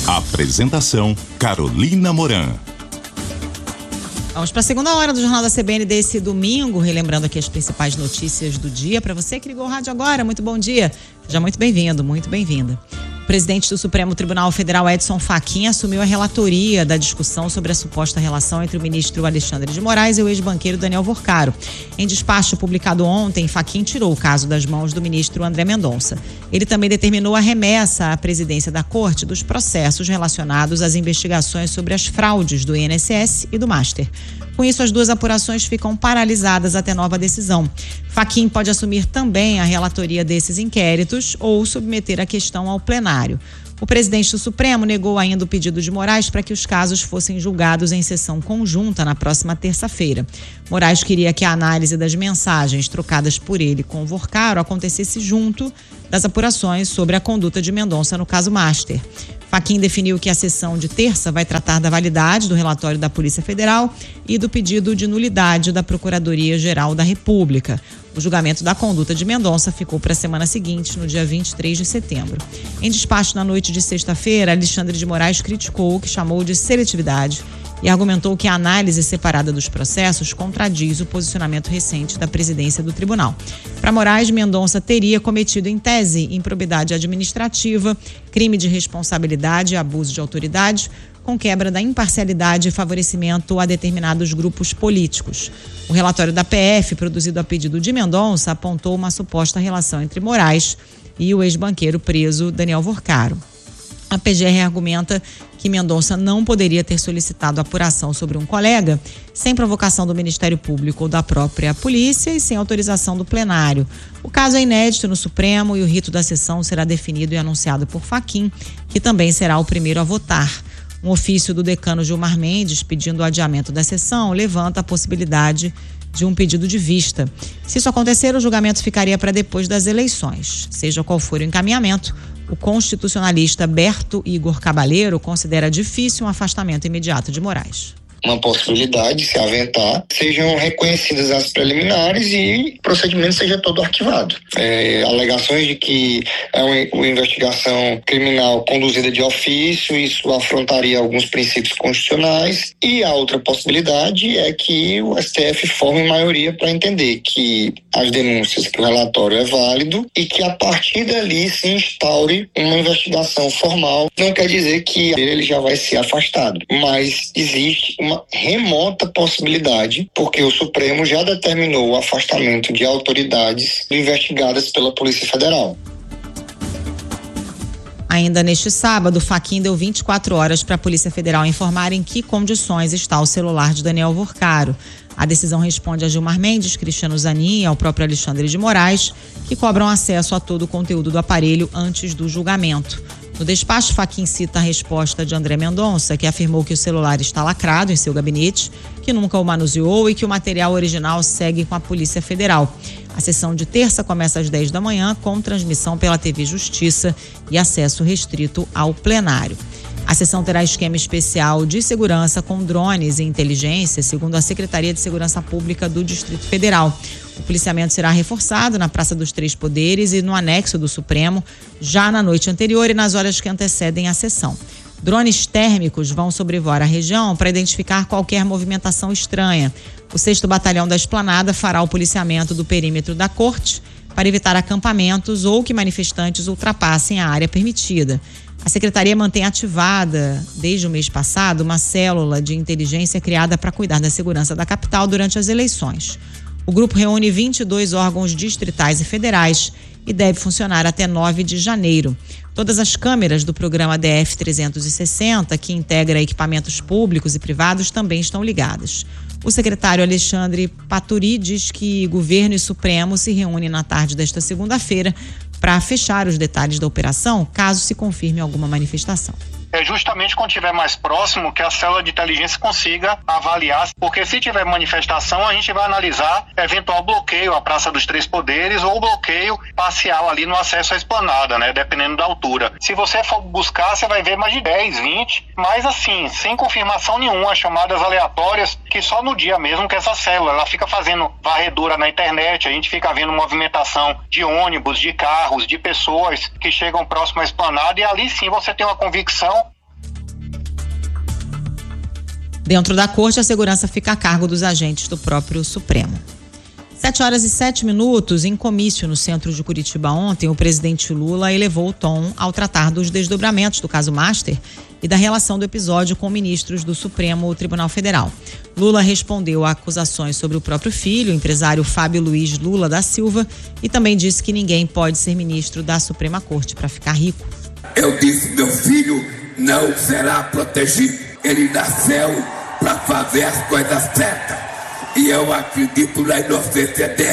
Apresentação: Carolina Moran. Vamos para a segunda hora do Jornal da CBN desse domingo, relembrando aqui as principais notícias do dia. Para você que ligou o rádio agora, muito bom dia. Seja muito bem-vindo, muito bem-vinda. O presidente do Supremo Tribunal Federal, Edson Fachin, assumiu a relatoria da discussão sobre a suposta relação entre o ministro Alexandre de Moraes e o ex-banqueiro Daniel Worcaro. Em despacho publicado ontem, Fachin tirou o caso das mãos do ministro André Mendonça. Ele também determinou a remessa à presidência da Corte dos processos relacionados às investigações sobre as fraudes do INSS e do Master. Com isso, as duas apurações ficam paralisadas até nova decisão. Fachin pode assumir também a relatoria desses inquéritos ou submeter a questão ao plenário. O presidente do Supremo negou ainda o pedido de Moraes para que os casos fossem julgados em sessão conjunta na próxima terça-feira. Moraes queria que a análise das mensagens trocadas por ele com o Worcaro acontecesse junto das apurações sobre a conduta de Mendonça no caso Master. Fachin definiu que a sessão de terça vai tratar da validade do relatório da Polícia Federal e do pedido de nulidade da Procuradoria-Geral da República. O julgamento da conduta de Mendonça ficou para a semana seguinte, no dia 23 de setembro. Em despacho na noite de sexta-feira, Alexandre de Moraes criticou o que chamou de seletividade e argumentou que a análise separada dos processos contradiz o posicionamento recente da presidência do tribunal. Para Moraes, Mendonça teria cometido, em tese, improbidade administrativa, crime de responsabilidade e abuso de autoridade, com quebra da imparcialidade e favorecimento a determinados grupos políticos. O relatório da PF, produzido a pedido de Mendonça, apontou uma suposta relação entre Moraes e o ex-banqueiro preso Daniel Worcaro. A PGR argumenta que Mendonça não poderia ter solicitado apuração sobre um colega sem provocação do Ministério Público ou da própria polícia e sem autorização do plenário. O caso é inédito no Supremo e o rito da sessão será definido e anunciado por Fachin, que também será o primeiro a votar. Um ofício do decano Gilmar Mendes pedindo o adiamento da sessão levanta a possibilidade de um pedido de vista. Se isso acontecer, o julgamento ficaria para depois das eleições. Seja qual for o encaminhamento, o constitucionalista Berto Igor Cabaleiro considera difícil um afastamento imediato de Moraes. Uma possibilidade, se aventar, sejam reconhecidas as preliminares e o procedimento seja todo arquivado. Alegações de que é uma investigação criminal conduzida de ofício, isso afrontaria alguns princípios constitucionais, e a outra possibilidade é que o STF forme maioria para entender que as denúncias, que o relatório é válido e que a partir dali se instaure uma investigação formal. Não quer dizer que ele já vai ser afastado, mas existe uma remota possibilidade, porque o Supremo já determinou o afastamento de autoridades investigadas pela Polícia Federal. Ainda neste sábado, Fachin deu 24 horas para a Polícia Federal informar em que condições está o celular de Daniel Worcaro. A decisão responde a Gilmar Mendes, Cristiano Zanin e ao próprio Alexandre de Moraes, que cobram acesso a todo o conteúdo do aparelho antes do julgamento. No despacho, Fachin cita a resposta de André Mendonça, que afirmou que o celular está lacrado em seu gabinete, que nunca o manuseou e que o material original segue com a Polícia Federal. A sessão de terça começa às 10 da manhã, com transmissão pela TV Justiça e acesso restrito ao plenário. A sessão terá esquema especial de segurança com drones e inteligência, segundo a Secretaria de Segurança Pública do Distrito Federal. O policiamento será reforçado na Praça dos Três Poderes e no anexo do Supremo, já na noite anterior e nas horas que antecedem a sessão. Drones térmicos vão sobrevoar a região para identificar qualquer movimentação estranha. O 6º Batalhão da Esplanada fará o policiamento do perímetro da Corte para evitar acampamentos ou que manifestantes ultrapassem a área permitida. A Secretaria mantém ativada, desde o mês passado, uma célula de inteligência criada para cuidar da segurança da capital durante as eleições. O grupo reúne 22 órgãos distritais e federais e deve funcionar até 9 de janeiro. Todas as câmeras do programa DF-360, que integra equipamentos públicos e privados, também estão ligadas. O secretário Alexandre Paturi diz que governo e Supremo se reúnem na tarde desta segunda-feira para fechar os detalhes da operação, caso se confirme alguma manifestação. É justamente quando estiver mais próximo que a célula de inteligência consiga avaliar, porque se tiver manifestação, a gente vai analisar eventual bloqueio à Praça dos Três Poderes ou bloqueio parcial ali no acesso à esplanada, né, dependendo da altura. Se você for buscar, você vai ver mais de 10, 20, mas assim, sem confirmação nenhuma, chamadas aleatórias, que só no dia mesmo que essa célula, ela fica fazendo varredura na internet, a gente fica vendo movimentação de ônibus, de carros, de pessoas que chegam próximo à esplanada, e ali sim você tem uma convicção Dentro da corte, a segurança fica a cargo dos agentes do próprio Supremo. 7h07, em comício no centro de Curitiba ontem, o presidente Lula elevou o tom ao tratar dos desdobramentos do caso Master e da relação do episódio com ministros do Supremo Tribunal Federal. Lula respondeu a acusações sobre o próprio filho, o empresário Fábio Luiz Lula da Silva, e também disse que ninguém pode ser ministro da Suprema Corte para ficar rico. Eu disse, meu filho não será protegido. Ele nasceu para fazer as coisas certas. E eu acredito na inocência dele.